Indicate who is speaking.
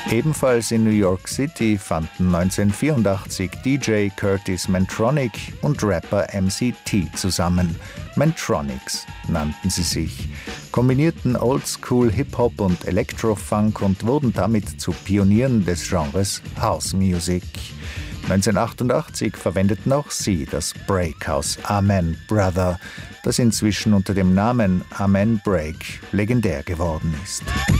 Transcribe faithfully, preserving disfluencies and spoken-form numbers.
Speaker 1: Ebenfalls in New York City fanden neunzehnhundertvierundachtzig D J Curtis Mantronic und Rapper M C T zusammen. Mantronics nannten sie sich, kombinierten Oldschool Hip-Hop und Electro-Funk und wurden damit zu Pionieren des Genres House Music. neunzehnhundertachtundachtzig verwendeten auch sie das Breakhouse Amen Brother, das inzwischen unter dem Namen Amen Break legendär geworden ist.